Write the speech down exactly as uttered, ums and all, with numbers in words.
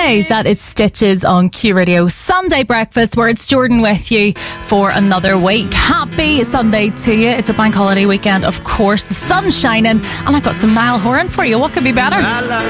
Sundays. That is Stitches on Q Radio Sunday Breakfast, where it's Jordan with you for another week. Happy Sunday to you. It's a bank holiday weekend, of course. The sun's shining, and I've got some Niall Horan for you. What could be better?